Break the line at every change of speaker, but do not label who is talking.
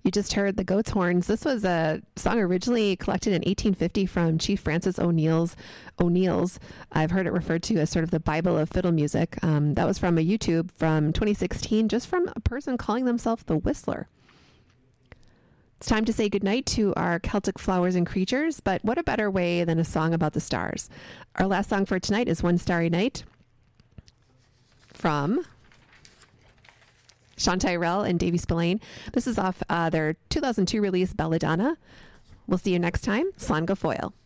You just heard the Goat's Horns. This was a song originally collected in 1850 from Chief Francis O'Neill's. I've heard it referred to as sort of the Bible of fiddle music. That was from a YouTube from 2016, just from a person calling themselves the Whistler. It's time to say goodnight to our Celtic flowers and creatures, but what a better way than a song about the stars. Our last song for tonight is One Starry Night from Sean Tyrell and Davy Spillane. This is off their 2002 release, Belladonna. We'll see you next time. Slán go Foil.